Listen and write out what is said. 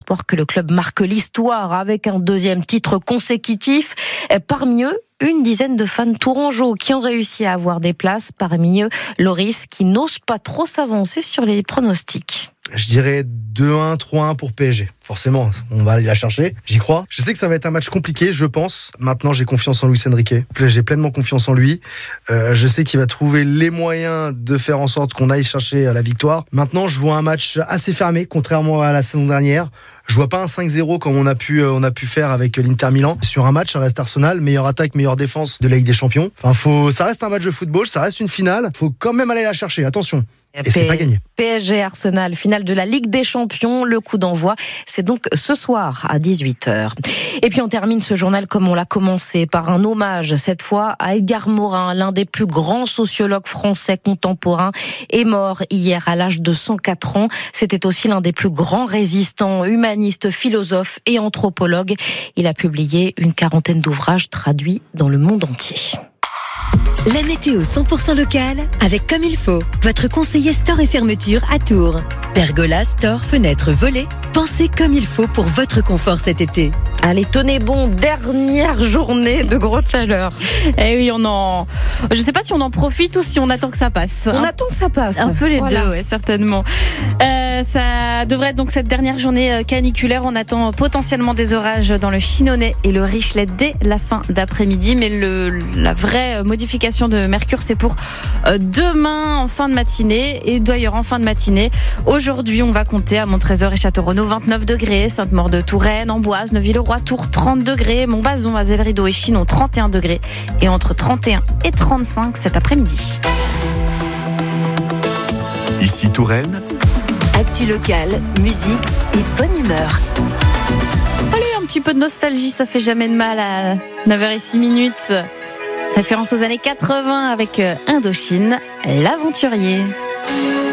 espoirs que le club marque l'histoire avec un deuxième titre consécutif. Parmi eux, une dizaine de fans tourangeaux qui ont réussi à avoir des places. Parmi eux, Loris qui n'ose pas trop s'avancer sur les pronostics. Je dirais 2-1, 3-1 pour PSG. Forcément, on va aller la chercher. J'y crois. Je sais que ça va être un match compliqué, je pense. Maintenant, j'ai confiance en Luis Enrique. J'ai pleinement confiance en lui. Je sais qu'il va trouver les moyens de faire en sorte qu'on aille chercher la victoire. Maintenant, je vois un match assez fermé, contrairement à la saison dernière. Je vois pas un 5-0 comme on a pu faire avec l'Inter Milan. Sur un match, ça reste Arsenal, meilleure attaque, meilleure défense de la Ligue des Champions. Enfin, ça reste un match de football, ça reste une finale. Faut quand même aller la chercher. Attention. Et c'est pas gagné. PSG Arsenal, finale de la Ligue des Champions. Le coup d'envoi, c'est donc ce soir à 18h. Et puis on termine ce journal comme on l'a commencé, par un hommage, cette fois à Edgar Morin, l'un des plus grands sociologues français contemporains, est mort hier à l'âge de 104 ans. C'était aussi l'un des plus grands résistants, humanistes, philosophes et anthropologues. Il a publié une quarantaine d'ouvrages traduits dans le monde entier. La météo 100% locale avec Comme il faut, votre conseiller store et fermeture à Tours. Pergola, store, fenêtres, volets, pensez comme il faut pour votre confort cet été. Allez, tenez bon, dernière journée de grosse chaleur. Eh oui, je sais pas si on en profite ou si on attend que ça passe. On attend que ça passe. Un peu les deux, ouais, certainement. Ça devrait être donc cette dernière journée caniculaire. On attend potentiellement des orages dans le Finonais et le Richelet dès la fin d'après-midi. Mais la vraie modification de Mercure, c'est pour demain en fin de matinée. Et d'ailleurs, en fin de matinée, aujourd'hui, on va compter à Montrésor et Château-Renaud 29 degrés, Sainte-Maure-de-Touraine, Amboise, Neuville-le-Roi, Tours 30 degrés, Montbazon, Azay-le-Rideau et Chinon 31 degrés. Et entre 31 et 35 cet après-midi. Ici Touraine. Actu locale, musique et bonne humeur. Allez, un petit peu de nostalgie, ça fait jamais de mal à 9h06. Référence aux années 80 avec Indochine, l'aventurier.